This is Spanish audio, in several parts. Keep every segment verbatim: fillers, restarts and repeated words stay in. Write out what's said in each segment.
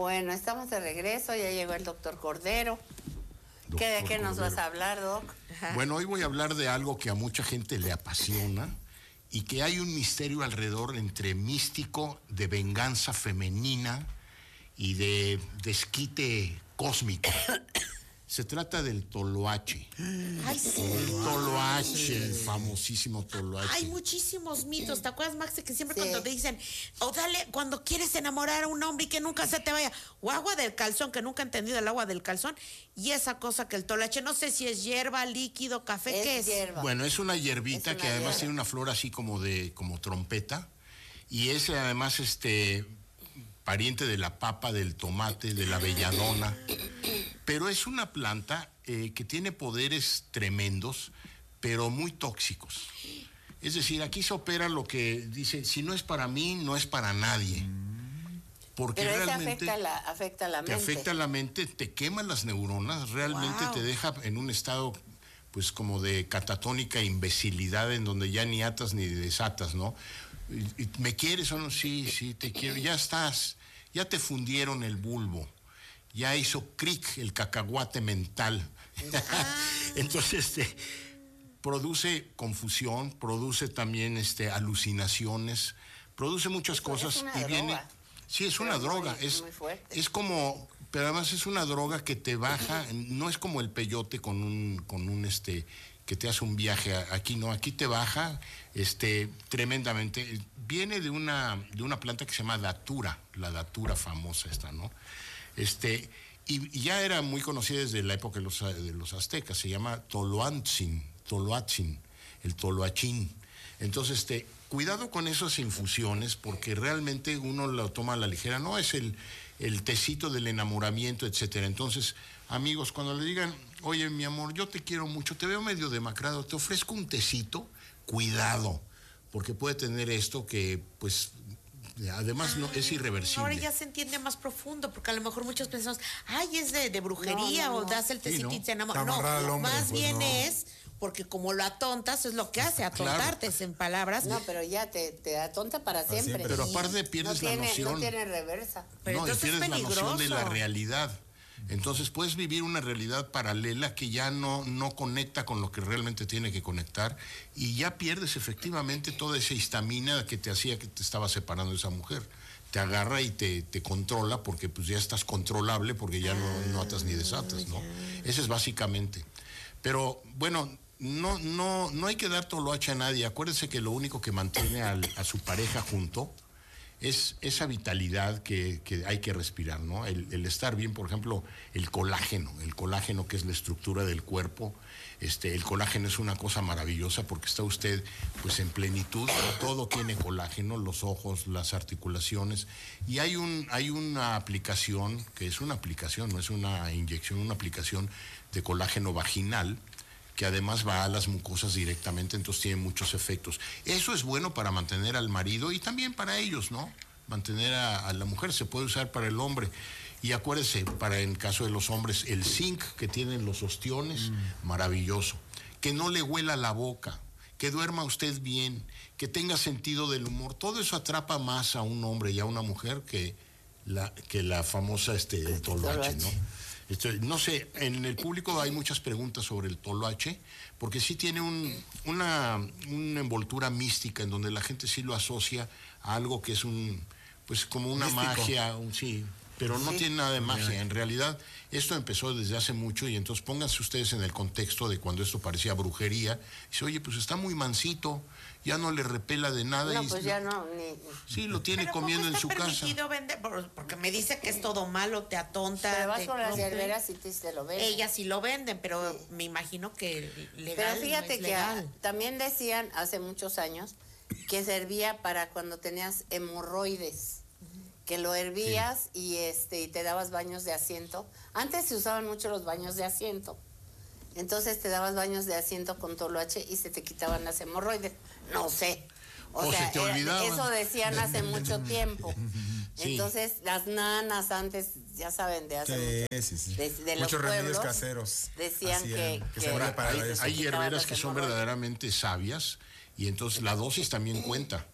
Bueno, estamos de regreso, ya llegó el doctor Cordero. Doctor ¿Qué, ¿De qué nos Cordero. vas a hablar, Doc? Bueno, hoy voy a hablar de algo que a mucha gente le apasiona y que hay un misterio alrededor entre místico, de venganza femenina y de desquite cósmico. Se trata del toloache. Ay, sí. El toloache, el famosísimo toloache. Hay muchísimos mitos. ¿Te acuerdas, Max, que siempre Sí. cuando te dicen, o dale, cuando quieres enamorar a un hombre y que nunca se te vaya, o agua del calzón, que nunca he entendido el agua del calzón, y esa cosa que el toloache, no sé si es hierba, líquido, café, Es ¿qué es? hierba. Bueno, es una hierbita Es una que además hierba. tiene una flor así como de como trompeta y es además este pariente de la papa, del tomate, de la belladona, pero es una planta eh, que tiene poderes tremendos, pero muy tóxicos. Es decir, aquí se opera lo que dice, si no es para mí, no es para nadie. Porque Pero ese realmente afecta la, afecta la te mente. afecta la mente, te quema las neuronas, realmente Wow. te deja en un estado pues como de catatónica imbecilidad en donde ya ni atas ni desatas, ¿no? Y- y, ¿me quieres o no? Sí, sí, te quiero, ya estás, ya te fundieron el bulbo, ya hizo cric el cacahuate mental. Entonces, este, produce confusión, produce también este, alucinaciones, produce muchas Es- cosas es una y droga. viene... Sí, es Pero una muy- droga, es, muy fuerte. es como, pero además es una droga que te baja, no es como el peyote con un, con un este, que te hace un viaje, a- aquí no, aquí te baja, este, tremendamente. Viene de una, de una planta que se llama datura, la datura famosa esta, ¿no? Este, y, y ya era muy conocida desde la época de los, de los aztecas, se llama toloantzin, toloatzin, el toloachín. Entonces, este, cuidado con esas infusiones, porque realmente uno lo toma a la ligera, no es el, el tecito del enamoramiento, etcétera. Entonces, amigos, cuando le digan, oye, mi amor, yo te quiero mucho, te veo medio demacrado, te ofrezco un tecito, cuidado, porque puede tener esto que, pues, además no es irreversible. Ahora ya se entiende más profundo, porque a lo mejor muchos pensamos, ay, es de, de brujería, No, no, o no. das el tecito Sí, y ¿no? se enamora. No, Amarrar al hombre, más pues, bien no. es porque como lo atontas, es lo que hace, Claro. atontarte, es en palabras. No, pero ya te, te atonta para siempre. siempre. Pero aparte pierdes no la tiene, noción. No tiene reversa. Pero No, y entonces es pierdes la noción de la peligroso. realidad. Entonces puedes vivir una realidad paralela que ya no, no conecta con lo que realmente tiene que conectar y ya pierdes efectivamente toda esa histamina que te hacía que te estaba separando de esa mujer. Te agarra y te, te controla porque pues ya estás controlable porque ya no, no atas ni desatas, ¿no? Eso es básicamente. Pero bueno, no, no, no hay que dar toloache a nadie. Acuérdense que lo único que mantiene al- a su pareja junto es esa vitalidad que, que hay que respirar, ¿no? El, el estar bien, por ejemplo, el colágeno, el colágeno que es la estructura del cuerpo, este, el colágeno es una cosa maravillosa porque está usted pues en plenitud, todo tiene colágeno, los ojos, las articulaciones, y hay un, hay una aplicación, que es una aplicación, no es una inyección, una aplicación de colágeno vaginal, que además va a las mucosas directamente, entonces tiene muchos efectos. Eso es bueno para mantener al marido y también para ellos, ¿no? Mantener a, a la mujer, se puede usar para el hombre. Y acuérdese, para en caso de los hombres, el zinc que tienen los ostiones, mm. maravilloso. Que no le huela la boca, que duerma usted bien, que tenga sentido del humor. Todo eso atrapa más a un hombre y a una mujer que la, que la famosa este, el toloache, ¿no? Esto, no sé, en el público hay muchas preguntas sobre el toloache, porque sí tiene un, una, una envoltura mística en donde la gente sí lo asocia a algo que es un, pues como una Místico. magia, un, sí, pero no Sí. tiene nada de magia. En realidad, esto empezó desde hace mucho y entonces pónganse ustedes en el contexto de cuando esto parecía brujería. Dice, oye, pues está muy mansito, ya no le repela de nada. No, y pues ya no, ni... Sí, lo tiene Pero comiendo ¿cómo en su está casa. permitido vender? Por- Porque me dice que es todo malo, te atonta. Pero vas te con las corrompe. hierberas y te, te lo ven. Ellas sí lo venden, pero Sí. me imagino que legal Pero fíjate no es que legal. ah, también decían hace muchos años que servía para cuando tenías hemorroides, que lo hervías y este y te dabas baños de asiento. Antes se usaban mucho los baños de asiento. Entonces te dabas baños de asiento con toloache y se te quitaban las hemorroides. No sé. O, O sea, se te era- olvidaban. eso decían hace mucho tiempo. Sí. Entonces, las nanas antes, ya saben, de hace mucho, Sí, sí, sí. de, de los Muchos remedios pueblos, caseros. decían hacían, que, que servía Ahora, para hay, eso. hay quitaban hierberas las que son hemorroides. verdaderamente sabias y entonces la dosis también cuenta.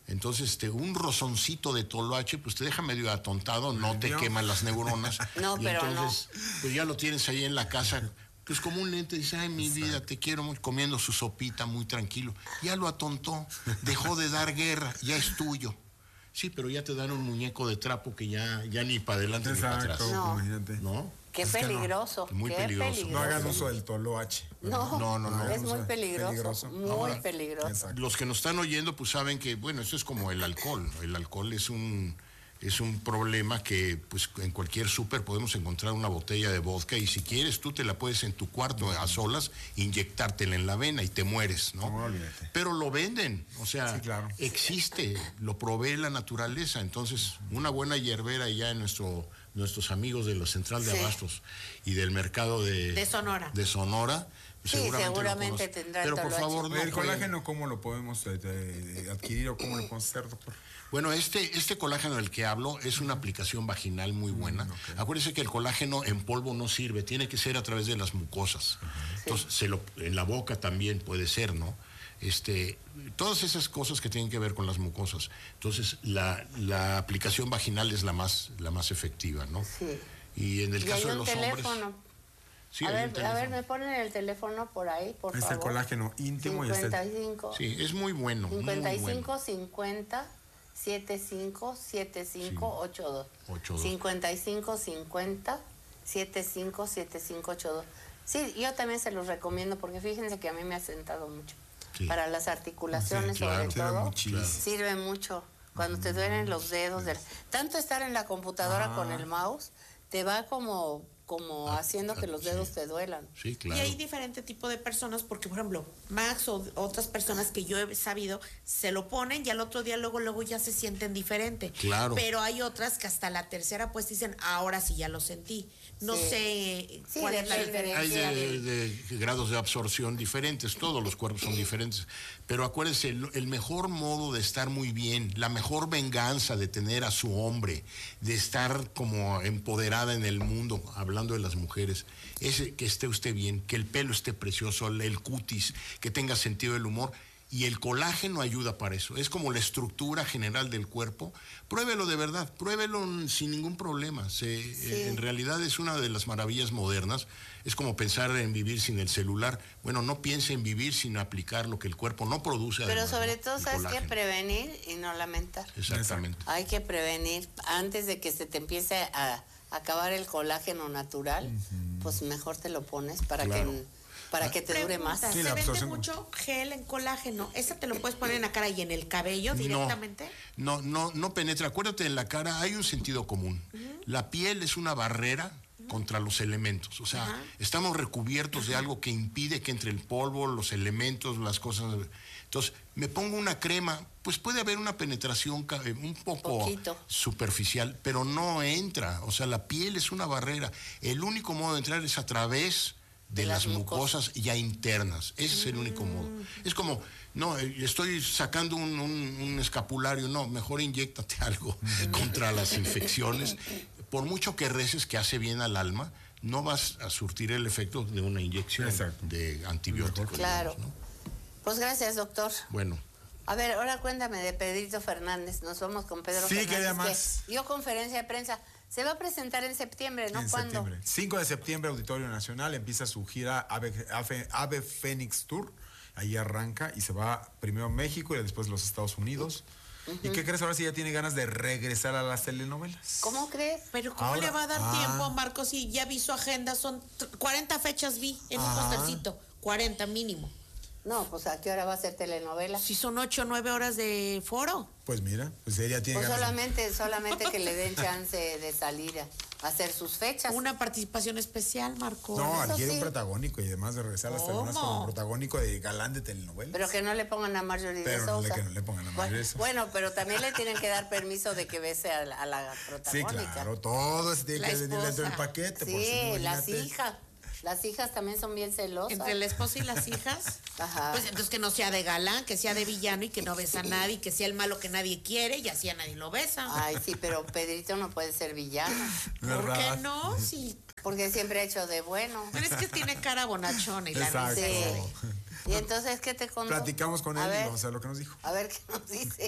Entonces, este, un rozoncito de toloache, pues te deja medio atontado, no te queman las neuronas. No, y pero entonces, no. pues ya lo tienes ahí en la casa, pues como un lente, dice, ay, mi vida, te quiero mucho, comiendo su sopita muy tranquilo. Ya lo atontó, dejó de dar guerra, ya es tuyo. Sí, pero ya te dan un muñeco de trapo que ya, ya ni para adelante ni para atrás. Exacto, No. imagínate. ¿No? Qué Es que no. peligroso. Muy qué peligroso. No hagan uso del toloache. No, No, no, no. es No, muy no, peligroso, peligroso. muy Ahora, peligroso. Exacto. Los que nos están oyendo, pues saben que, bueno, eso es como el alcohol. El alcohol es un, es un problema que, pues, en cualquier súper podemos encontrar una botella de vodka y si quieres, tú te la puedes en tu cuarto a solas inyectártela en la vena y te mueres, ¿no? No, olvídate. Pero lo venden, o sea, Sí, claro. existe, lo provee la naturaleza. Entonces, una buena hierbera ya en nuestro, nuestros amigos de la Central de Sí. Abastos y del mercado de, De Sonora. de Sonora, Sí, seguramente, seguramente lo conocen. tendrán Pero por toloache. favor, no ¿El jueguen. colágeno cómo lo podemos eh, eh, adquirir o cómo lo podemos hacer, doctor? Bueno, este, este colágeno del que hablo es una aplicación vaginal muy buena. Acuérdense que el colágeno en polvo no sirve, tiene que ser a través de las mucosas. Entonces, se lo, en la boca también puede ser, ¿no? Este, todas esas cosas que tienen que ver con las mucosas. Entonces, la, la aplicación vaginal es la más, la más efectiva, ¿no? Sí. Y en el Y caso hay de un los teléfono. hombres... Sí, a, hay ver, un a ver, teléfono. me ponen el teléfono por ahí, por Es favor. el colágeno íntimo y cincuenta este. y cinco, Sí, es muy bueno, muy cincuenta y bueno. cinco, cincuenta, setenta y cinco, setenta y cinco, ochenta y dos. ochenta y dos. cincuenta y cinco, cincuenta, setenta y cinco, setenta y cinco, ochenta y dos. Sí, yo también se los recomiendo porque fíjense que a mí me ha sentado mucho. Sí. Para las articulaciones, Sí, claro. sobre Sirve todo, muchísimo. sirve mucho. Cuando te duelen los dedos, del- tanto estar en la computadora Ah. con el mouse, te va como, como Ah, haciendo que ah, los sí. dedos te duelan. Sí, claro. Y hay diferente tipo de personas, porque por ejemplo, Max o otras personas que yo he sabido, se lo ponen y al otro día luego, luego ya se sienten diferente. Claro. Pero hay otras que hasta la tercera pues dicen, ahora sí ya lo sentí. No Sí. sé Sí, cuál es la depende de- diferencia. Hay de, del- de grados de absorción diferentes, todos los cuerpos son diferentes, pero acuérdense, el, el mejor modo de estar muy bien, la mejor venganza de tener a su hombre, de estar como empoderada en el mundo, hablando de las mujeres, es que esté usted bien, que el pelo esté precioso, el cutis, que tenga sentido del humor. Y el colágeno ayuda para eso. Es como la estructura general del cuerpo. Pruébelo de verdad, pruébelo sin ningún problema. Se, eh, en realidad es una de las maravillas modernas. Es como pensar en vivir sin el celular. Bueno, no piense en vivir sin aplicar lo que el cuerpo no produce. Pero además, sobre ¿no? todo, El ¿sabes qué? colágeno. Prevenir y no lamentar. Exactamente. Hay que prevenir antes de que se te empiece a acabar el colágeno natural, pues mejor te lo pones para Claro. que para que te dure Pregunta, más. Sí, se la vende absorción. mucho gel en colágeno. ¿Ese te lo puedes poner en la cara y en el cabello directamente? No, no, no penetra. Acuérdate, en la cara hay un sentido común. La piel es una barrera contra los elementos. O sea, Ajá. estamos recubiertos de algo que impide que entre el polvo, los elementos, las cosas. Entonces, me pongo una crema, pues puede haber una penetración ca- eh, un poco Poquito. superficial, pero no entra. O sea, la piel es una barrera. El único modo de entrar es a través de, De las las mucosas, mucosas. ya internas. Ese es el único modo. Es como, no, eh, estoy sacando un, un- un escapulario, no, mejor inyéctate algo contra las infecciones. Por mucho que reces que hace bien al alma, no vas a surtir el efecto de una inyección Exacto. de antibiótico. Claro. digamos, ¿no? Pues gracias, doctor. Bueno, A ver, ahora cuéntame de Pedrito Fernández. Nos vamos con Pedro Sí, Fernández. que además- dio conferencia de prensa. Se va a presentar en septiembre, ¿no? En ¿Cuándo? septiembre. cinco de septiembre, Auditorio Nacional, empieza su gira Ave, Ave, Ave Fénix Tour. Ahí arranca y se va primero a México y después a los Estados Unidos. ¿Y qué crees ahora si ya tiene ganas de regresar a las telenovelas? ¿Cómo crees? Pero ¿cómo Ahora- le va a dar ah. tiempo a Marcos si ya vi su agenda? Son t- cuarenta fechas vi en un Ah. postercito. cuarenta mínimo. No, pues ¿a qué hora va a ser telenovela? Si son ocho o nueve horas de foro. Pues mira, pues ella tiene Pues ganas. de- solamente, solamente que le den chance de salir a a hacer sus fechas. Una participación especial, Marcos. No, Eso adquiere un sí. protagónico y además de regresar a las ¿Cómo? telenovelas como protagónico de galán de telenovelas. Pero que no le pongan a Marjorie Pero de no le- Sousa. que no le pongan a Bueno, Marjorie de Sousa. Bueno, pero también le tienen que dar permiso de que bese a la, a la Sí, protagónica. claro, todo se tiene La que venir dentro del esposa. paquete. por si Sí, no, las imagínate. hijas. Las hijas también son bien celosas. Entre la esposa y las hijas. Ajá. Pues entonces que no sea de galán, que sea de villano y que no besa a nadie, que sea el malo que nadie quiere y así a nadie lo besa. Ay, sí, pero Pedrito no puede ser villano. ¿Por qué ¿Verdad? no? Sí. Porque siempre ha hecho de bueno. Pero es que tiene cara bonachona y la Exacto. risa. Sí. Y entonces, ¿qué te contó? Platicamos con A él y ver, vamos a ver lo que nos dijo. a ver qué nos dice.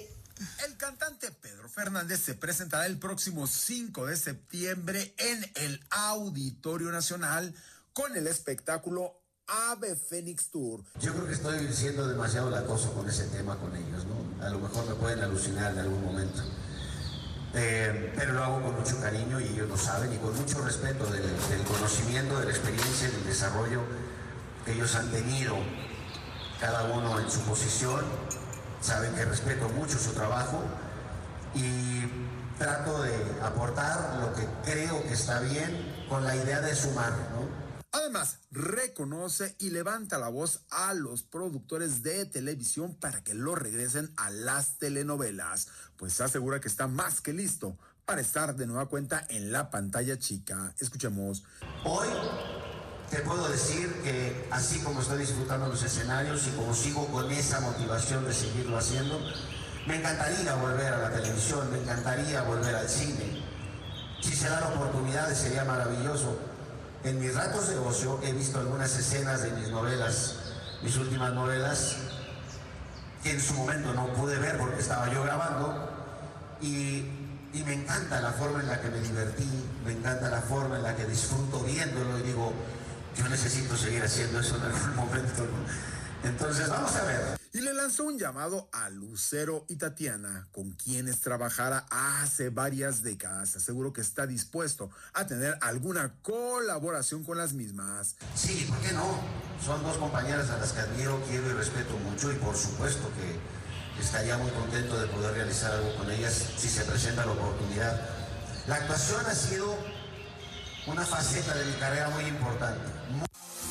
El cantante Pedro Fernández se presentará el próximo cinco de septiembre en el Auditorio Nacional con el espectáculo Ave Fénix Tour. Yo creo que estoy siendo demasiado latoso con ese tema con ellos, ¿no? A lo mejor me pueden alucinar en algún momento. Eh, pero lo hago con mucho cariño y ellos lo saben y con mucho respeto del, del conocimiento, de la experiencia y del desarrollo que ellos han tenido, cada uno en su posición. Saben que respeto mucho su trabajo y trato de aportar lo que creo que está bien con la idea de sumar, ¿no? Además, reconoce y levanta la voz a los productores de televisión para que lo regresen a las telenovelas, pues asegura que está más que listo para estar de nueva cuenta en la pantalla chica. Escuchemos. Hoy te puedo decir que así como estoy disfrutando los escenarios y como sigo con esa motivación de seguirlo haciendo, me encantaría volver a la televisión, me encantaría volver al cine. Si se da la oportunidad sería maravilloso. En mis ratos de ocio he visto algunas escenas de mis novelas, mis últimas novelas, que en su momento no pude ver porque estaba yo grabando, y, y me encanta la forma en la que me divertí, me encanta la forma en la que disfruto viéndolo y digo, yo necesito seguir haciendo eso en algún momento, ¿no? Entonces vamos a ver. Y le lanzó un llamado a Lucero y Tatiana, con quienes trabajara hace varias décadas. Aseguró que está dispuesto a tener alguna colaboración con las mismas. Sí, ¿por qué no? Son dos compañeras a las que admiro, quiero y respeto mucho y por supuesto que estaría muy contento de poder realizar algo con ellas si se presenta la oportunidad. La actuación ha sido una faceta de mi carrera muy importante. Muy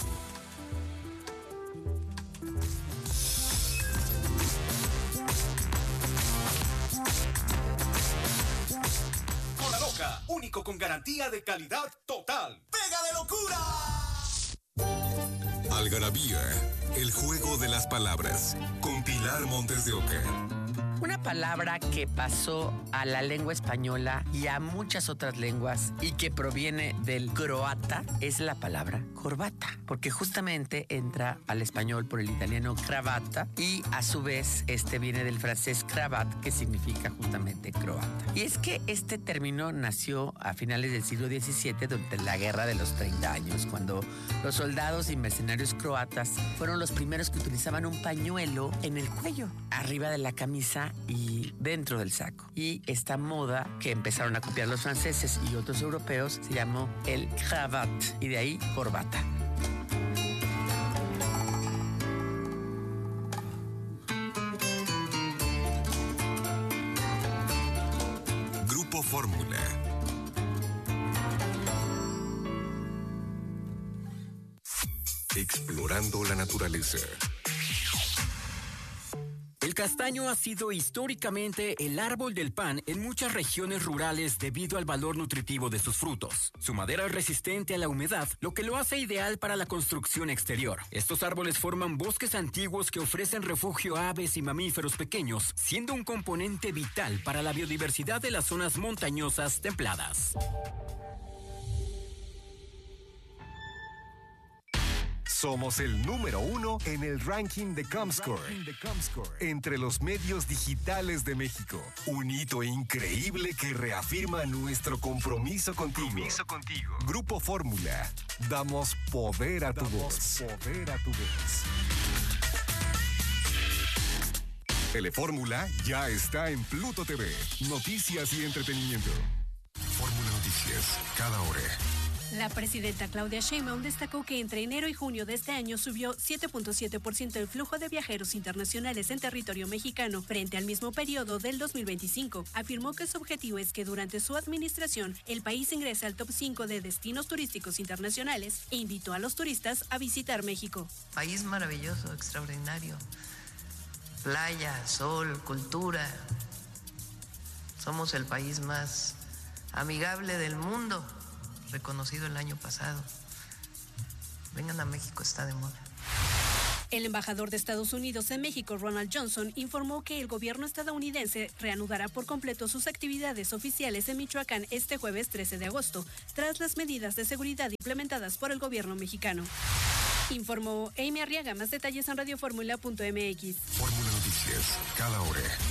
único con garantía de calidad total. ¡Pega de locura! Algarabía, el juego de las palabras, con Pilar Montes de Oca. Una palabra que pasó a la lengua española y a muchas otras lenguas y que proviene del croata es la palabra corbata, porque justamente entra al español por el italiano cravata y a su vez este viene del francés cravat, que significa justamente croata. Y es que este término nació a finales del siglo diecisiete durante la Guerra de los treinta años, cuando los soldados y mercenarios croatas fueron los primeros que utilizaban un pañuelo en el cuello, arriba de la camisa y dentro del saco. Y esta moda que empezaron a copiar los franceses y otros europeos se llamó el cravat y de ahí corbata. Grupo Fórmula. Explorando la naturaleza. El castaño ha sido históricamente el árbol del pan en muchas regiones rurales debido al valor nutritivo de sus frutos. Su madera es resistente a la humedad, lo que lo hace ideal para la construcción exterior. Estos árboles forman bosques antiguos que ofrecen refugio a aves y mamíferos pequeños, siendo un componente vital para la biodiversidad de las zonas montañosas templadas. Somos el número uno en el ranking de Comscore, entre los medios digitales de México. Un hito increíble que reafirma nuestro compromiso contigo. Compromiso contigo. Grupo Fórmula. Damos poder a tu voz. Poder a tu voz. Telefórmula ya está en Pluto T V. Noticias y entretenimiento. Fórmula Noticias, cada hora. La presidenta Claudia Sheinbaum destacó que entre enero y junio de este año subió siete punto siete por ciento el flujo de viajeros internacionales en territorio mexicano frente al mismo periodo del dos mil veinticinco. Afirmó que su objetivo es que durante su administración el país ingrese al top cinco de destinos turísticos internacionales e invitó a los turistas a visitar México. País maravilloso, extraordinario. Playa, sol, cultura. Somos el país más amigable del mundo, reconocido el año pasado. Vengan a México, está de moda. El embajador de Estados Unidos en México, Ronald Johnson, informó que el gobierno estadounidense reanudará por completo sus actividades oficiales en Michoacán este jueves trece de agosto, tras las medidas de seguridad implementadas por el gobierno mexicano. Informó Amy Arriaga. Más detalles en radio fórmula punto m x. Fórmula Noticias, cada hora.